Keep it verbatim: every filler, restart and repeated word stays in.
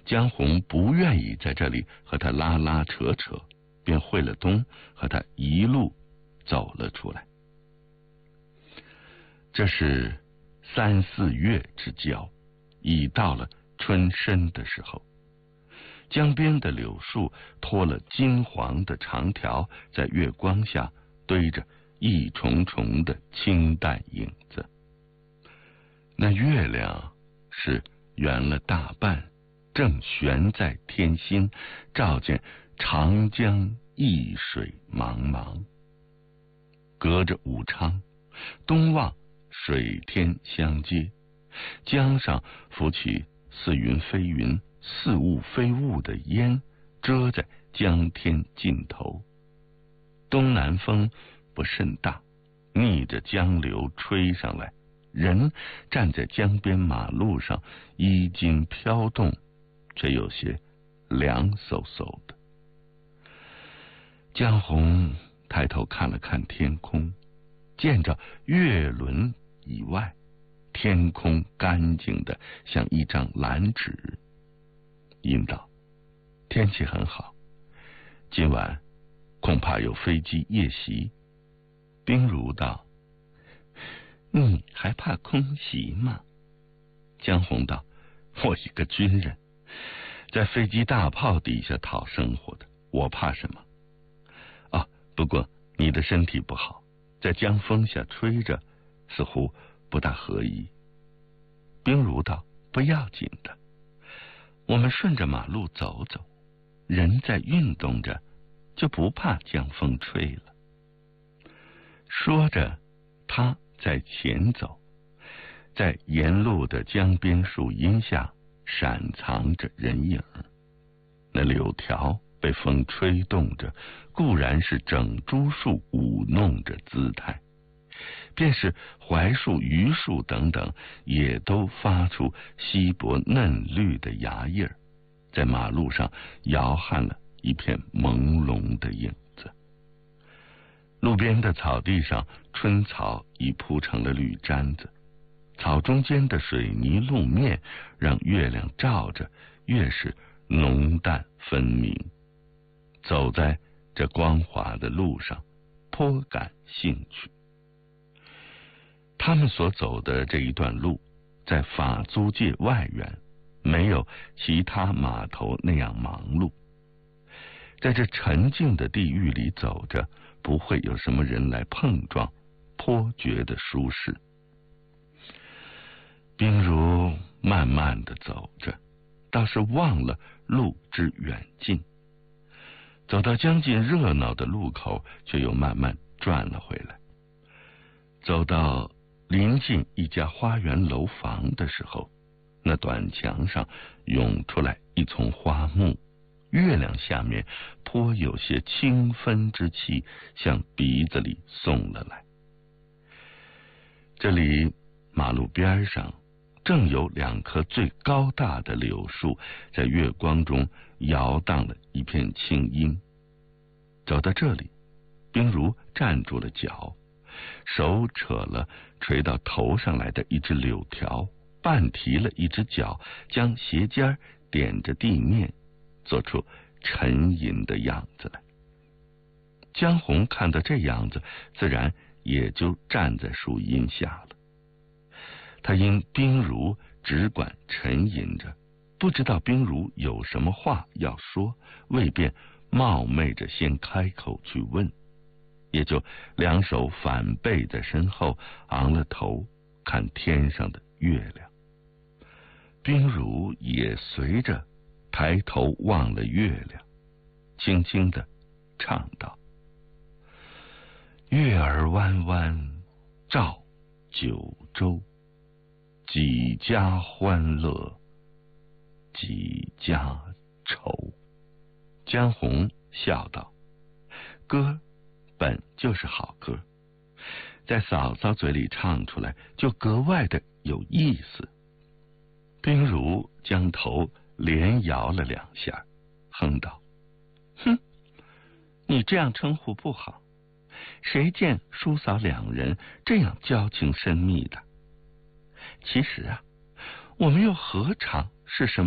江红不愿意在这里和他拉拉扯扯，便会了东，和他一路走了出来。这是三四月之交，已到了春深的时候。江边的柳树拖了金黄的长条，在月光下堆着一重重的清淡影子。那月亮是圆了大半，正悬在天心，照见长江一水茫茫。隔着武昌，东望水天相接，江上浮起似云非云，似雾非雾的烟，遮在江天尽头。东南风不甚大，逆着江流吹上来，人站在江边马路上，衣襟飘动，却有些凉飕飕的。江红抬头看了看天空，见着月轮以外，天空干净的像一张蓝纸。应道：天气很好，今晚恐怕有飞机夜袭。冰如道：你还怕空袭吗？江红道：我一个军人，在飞机大炮底下讨生活的，我怕什么？啊，不过你的身体不好，在江风下吹着，似乎不大合宜。冰如道：不要紧的，我们顺着马路走走，人在运动着，就不怕江风吹了。说着，他在前走，在沿路的江边树荫下闪藏着人影。那柳条被风吹动着，固然是整株树舞弄着姿态，便是槐树、榆树等等，也都发出稀薄嫩绿的芽叶，在马路上摇撼了一片朦胧的影子。路边的草地上，春草已铺成了绿毡子，草中间的水泥路面让月亮照着，越是浓淡分明。走在这光滑的路上，颇感兴趣。他们所走的这一段路，在法租界外缘，没有其他码头那样忙碌。在这沉静的地域里走着，不会有什么人来碰撞，颇觉得舒适。冰如慢慢地走着，倒是忘了路之远近。走到将近热闹的路口，却又慢慢转了回来。走到临近一家花园楼房的时候，那短墙上涌出来一丛花木，月亮下面颇有些清芬之气，向鼻子里送了来。这里马路边上正有两棵最高大的柳树，在月光中摇荡了一片青阴。走到这里，冰如站住了脚，手扯了垂到头上来的一只柳条，半提了一只脚，将鞋尖点着地面，做出沉吟的样子来。江红看到这样子，自然也就站在树荫下了。他因冰如只管沉吟着，不知道冰如有什么话要说，未便冒昧着先开口去问，也就两手反背在身后，昂了头看天上的月亮。冰如也随着抬头望了月亮，轻轻地唱道：月儿弯弯照九州，几家欢乐几家愁。江红笑道：歌本就是好歌，在嫂嫂嘴里唱出来就格外的有意思。冰如将头连摇了两下，哼道：哼，你这样称呼不好，谁见叔嫂两人这样交情深密的？其实啊，我们又何尝是什么